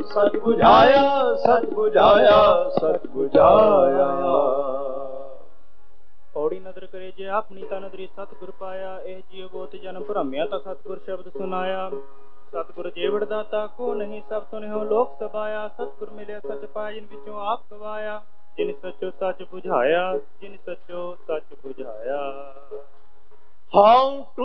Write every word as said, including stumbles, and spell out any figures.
सच बुझाया सच बुझाया सच बुझाया। औड़ी नदर करे जे अपनी ता नदरी सतगुर पाया। एह जीव बहुत जन्म भरमिया ता सतगुर शब्द सुनाया। सतगुर जेवड़ दाता को नहीं सब सुनियो लोक सबाया। सतगुर मिले सच पाया जिन विचों आप गवाया। जिन सचो सच बुझाया जिन सचो सच बुझाया। हाँ